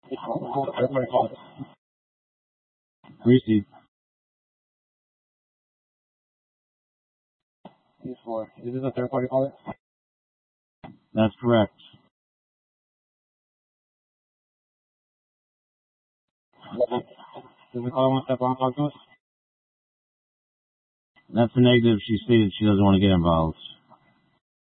Everybody call it. Receive. Peaceful. Is this a third party caller? That's correct. Does the caller want to step on and talk to us? That's a negative. She stated she doesn't want to get involved.